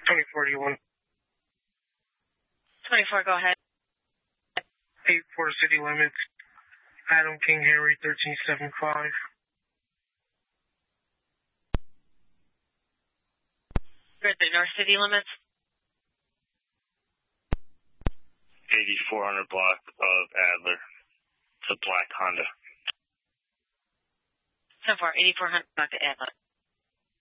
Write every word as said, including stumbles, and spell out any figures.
twenty-four eighty-one. twenty-four, go ahead. eight four city limits. Adam King Henry, thirteen seventy-five. You're at the North City limits? eighty-four hundred block of Adler. It's a black Honda. So far, eighty-four hundred block of Adler.